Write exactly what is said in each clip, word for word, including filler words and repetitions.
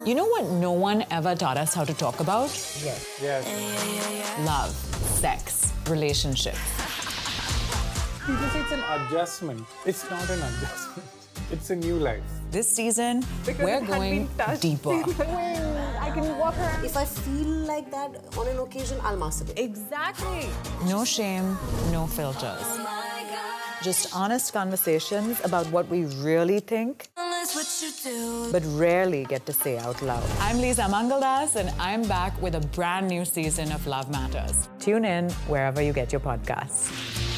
You know what no one ever taught us how to talk about? Yes. Yes. Love, sex, relationships. People say it's an adjustment. It's not an adjustment. It's a new life. This season, Because we're it had going been touched. deeper. I can walk around. If I feel like that on an occasion, I'll masturbate. Exactly. No shame, no filters. Just honest conversations about what we really think, but rarely get to say out loud. I'm Lisa Mangaldas, and I'm back with a brand new season of Love Matters. Tune in wherever you get your podcasts.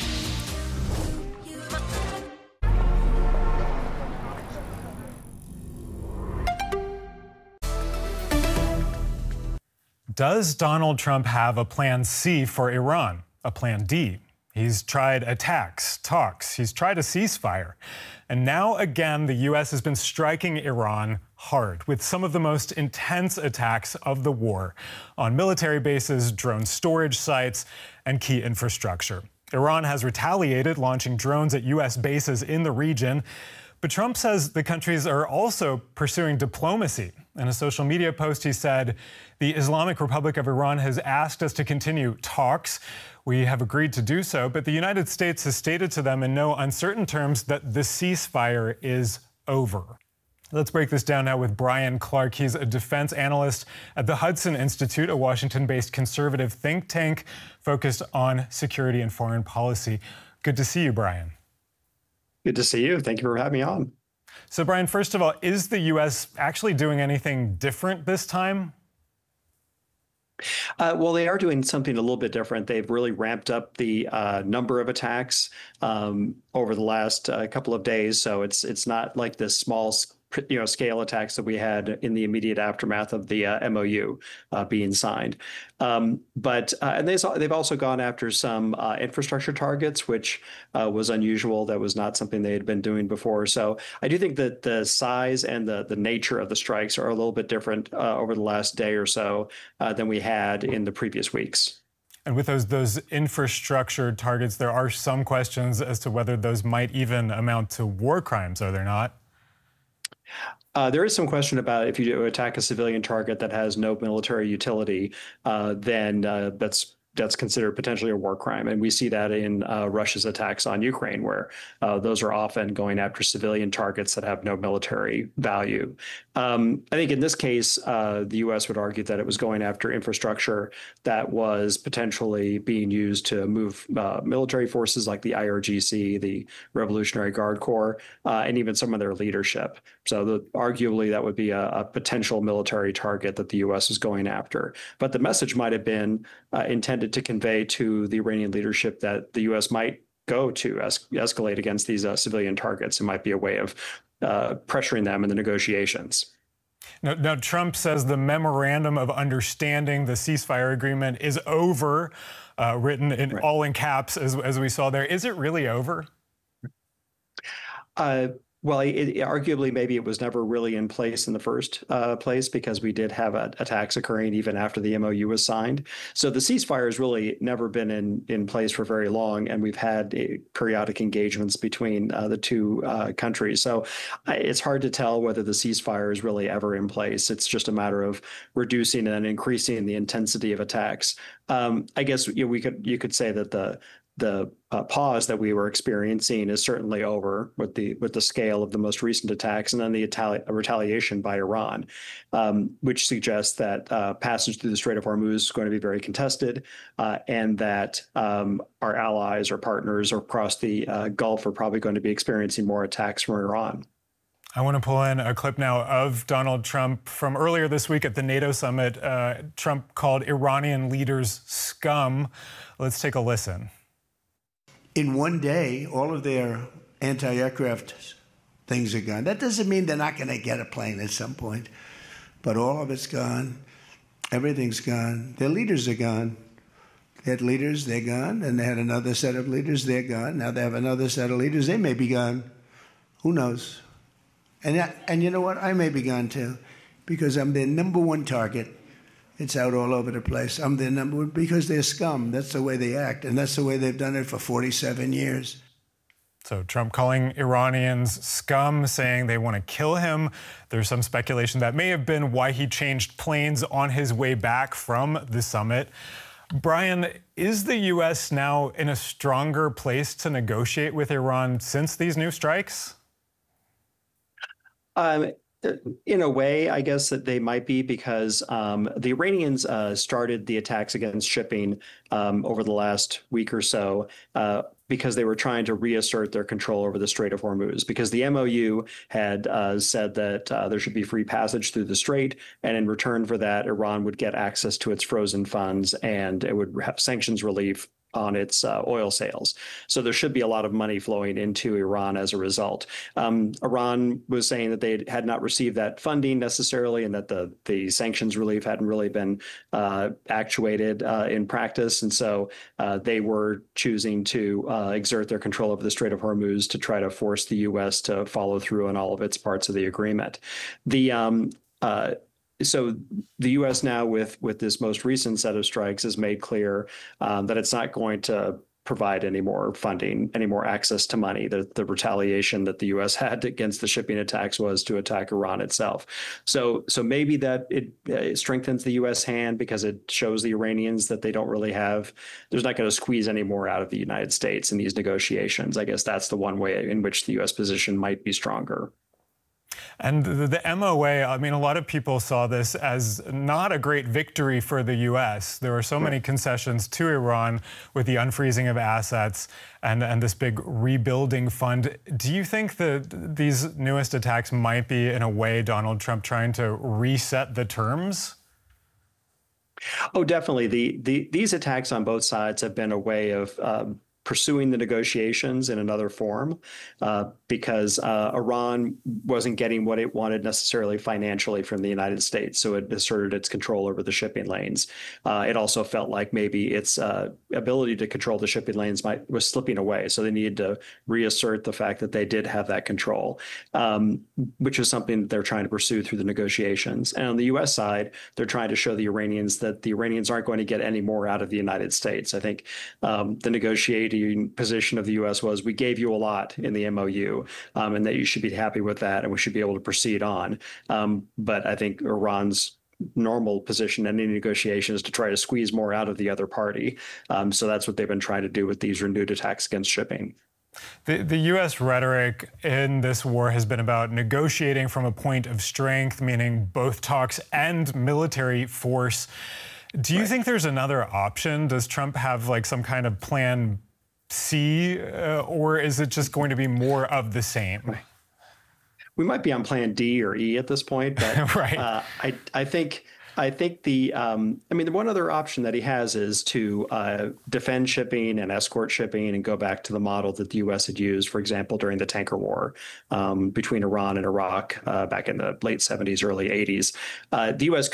Does Donald Trump have a plan C for Iran? A plan D? He's tried attacks, talks, he's tried a ceasefire. And now again, the U S has been striking Iran hard with some of the most intense attacks of the war on military bases, drone storage sites, and key infrastructure. Iran has retaliated, launching drones at U S bases in the region. But Trump says the countries are also pursuing diplomacy. In a social media post, he said, "The Islamic Republic of Iran has asked us to continue talks. We have agreed to do so, but the United States has stated to them in no uncertain terms that the ceasefire is over." Let's break this down now with Brian Clark. He's a defense analyst at the Hudson Institute, a Washington-based conservative think tank focused on security and foreign policy. Good to see you, Brian. Good to see you. Thank you for having me on. So, Brian, first of all, is the U S actually doing anything different this time? Uh, well, they are doing something a little bit different. They've really ramped up the uh, number of attacks um, over the last uh, couple of days. So it's it's not like this small you know, scale attacks that we had in the immediate aftermath of the uh, M O U uh, being signed. Um, but uh, and they've they've also gone after some uh, infrastructure targets, which uh, was unusual. That was not something they had been doing before. So I do think that the size and the the nature of the strikes are a little bit different uh, over the last day or so uh, than we had in the previous weeks. And with those those infrastructure targets, there are some questions as to whether those might even amount to war crimes, are there not? Uh, there is some question about if you do attack a civilian target that has no military utility, uh, then uh, that's that's considered potentially a war crime. And we see that in uh, Russia's attacks on Ukraine, where uh, those are often going after civilian targets that have no military value. Um, I think in this case, uh, the U S would argue that it was going after infrastructure that was potentially being used to move uh, military forces like the I R G C, the Revolutionary Guard Corps, uh, and even some of their leadership. So the, arguably that would be a, a potential military target that the U S is going after. But the message might have been uh, intended to convey to the Iranian leadership that the U S might go to es escalate against these uh, civilian targets. It might be a way of uh, pressuring them in the negotiations. Now, now, Trump says the memorandum of understanding, the ceasefire agreement, is over, uh, written in right. all in caps, as, as we saw there. Is it really over? Uh, Well, it, it, arguably, maybe it was never really in place in the first uh, place because we did have a, attacks occurring even after the M O U was signed. So the ceasefire has really never been in, in place for very long, and we've had uh, periodic engagements between uh, the two uh, countries. So uh, it's hard to tell whether the ceasefire is really ever in place. It's just a matter of reducing and increasing the intensity of attacks. Um, I guess you know, we could you could say that the The uh, pause that we were experiencing is certainly over with the with the scale of the most recent attacks, and then the Itali retaliation by Iran, um, which suggests that uh, passage through the Strait of Hormuz is going to be very contested, uh, and that um, our allies or partners across the uh, Gulf are probably going to be experiencing more attacks from Iran. I want to pull in a clip now of Donald Trump from earlier this week at the NATO summit. Uh, Trump called Iranian leaders scum. Let's take a listen. In one day, all of their anti-aircraft things are gone. That doesn't mean they're not going to get a plane at some point, but all of it's gone. Everything's gone. Their leaders are gone. They had leaders, they're gone, and they had another set of leaders, they're gone. Now they have another set of leaders, they may be gone. Who knows? And, that, and you know what? I may be gone too, because I'm their number one target. It's out all over the place. I'm their number one because they're scum. That's the way they act, and that's the way they've done it for forty-seven years. So Trump calling Iranians scum, saying they want to kill him. There's some speculation that may have been why he changed planes on his way back from the summit. Brian, is the U S now in a stronger place to negotiate with Iran since these new strikes? Um, in a way, I guess that they might be, because um, the Iranians uh, started the attacks against shipping um, over the last week or so uh, because they were trying to reassert their control over the Strait of Hormuz, because the M O U had uh, said that uh, there should be free passage through the strait, and in return for that, Iran would get access to its frozen funds and it would have sanctions relief on its uh, oil sales. So there should be a lot of money flowing into Iran as a result. Um, Iran was saying that they had not received that funding necessarily, and that the, the sanctions relief hadn't really been uh, actuated uh, in practice. And so uh, they were choosing to uh, exert their control over the Strait of Hormuz to try to force the U S to follow through on all of its parts of the agreement. The um, uh, So the U S now, with with this most recent set of strikes, has made clear um, that it's not going to provide any more funding, any more access to money. The, the retaliation that the U S had against the shipping attacks was to attack Iran itself. So so maybe that it, it strengthens the U S hand, because it shows the Iranians that they don't really have, there's not going to squeeze any more out of the United States in these negotiations. I guess that's the one way in which the U S position might be stronger. And the, the M O A, I mean, a lot of people saw this as not a great victory for the U S. There were so many concessions to Iran with the unfreezing of assets and, and this big rebuilding fund. Do you think that these newest attacks might be, in a way, Donald Trump trying to reset the terms? Oh, definitely. The, the these attacks on both sides have been a way of um, pursuing the negotiations in another form, uh, because uh, Iran wasn't getting what it wanted necessarily financially from the United States. So it asserted its control over the shipping lanes. Uh, it also felt like maybe its uh, ability to control the shipping lanes might was slipping away. So they needed to reassert the fact that they did have that control, um, which is something that they're trying to pursue through the negotiations. And on the U S side, they're trying to show the Iranians that the Iranians aren't going to get any more out of the United States. I think um, the negotiating position of the U S was, we gave you a lot in the M O U, um, and that you should be happy with that, and we should be able to proceed on. Um, but I think Iran's normal position in any negotiation is to try to squeeze more out of the other party. Um, so that's what they've been trying to do with these renewed attacks against shipping. The, the U S rhetoric in this war has been about negotiating from a point of strength, meaning both talks and military force. Do you right. think there's another option? Does Trump have like some kind of plan C, uh, or is it just going to be more of the same? We might be on plan D or E at this point, but right. uh, I I think I think the um, I mean the one other option that he has is to uh, defend shipping and escort shipping and go back to the model that the U S had used, for example, during the tanker war um, between Iran and Iraq uh, back in the late seventies, early eighties. Uh, the U S